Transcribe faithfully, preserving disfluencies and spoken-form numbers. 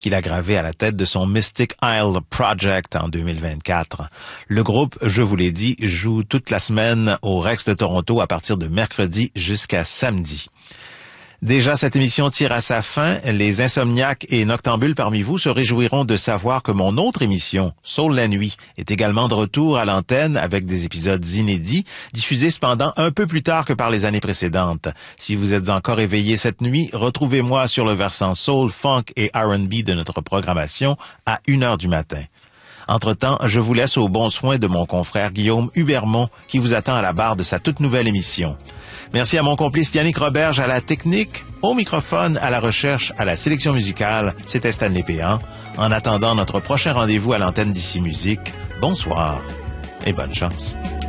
qu'il a gravé à la tête de son Mystic Isle Project en deux mille vingt-quatre. Le groupe, je vous l'ai dit, joue toute la semaine au Rex de Toronto à partir de mercredi jusqu'à samedi. Déjà, cette émission tire à sa fin. Les insomniaques et noctambules parmi vous se réjouiront de savoir que mon autre émission, Soul la nuit, est également de retour à l'antenne avec des épisodes inédits, diffusés cependant un peu plus tard que par les années précédentes. Si vous êtes encore éveillé cette nuit, retrouvez-moi sur le versant Soul, Funk et R and B de notre programmation à une heure du matin. Entre-temps, je vous laisse au bon soin de mon confrère Guillaume Hubermont qui vous attend à la barre de sa toute nouvelle émission. Merci à mon complice Yannick Roberge à la technique, au microphone, à la recherche, à la sélection musicale. C'était Stanley Péan. En attendant notre prochain rendez-vous à l'antenne d'Ici Musique, bonsoir et bonne chance.